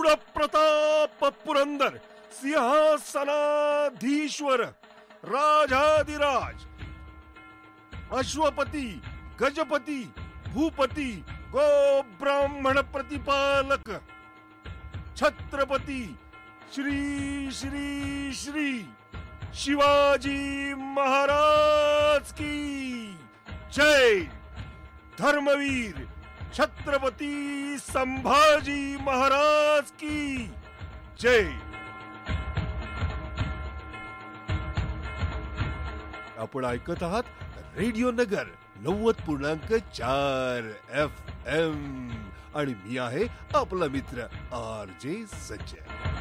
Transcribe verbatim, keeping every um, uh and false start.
प्रताप पुरंदर सिंहासनाधीश्वर राजाधिराज अश्वपती गजपती भूपती गो ब्राह्मण प्रतिपालक छत्रपती श्री श्री श्री शिवाजी महाराज की जय. धर्मवीर छत्रपती संभाजी महाराज की जय. आपण ऐकत आहात रेडिओ नगर नव्वद पूर्णांक चार एफ एम आणि मी आहे आपला मित्र आर जे संजय.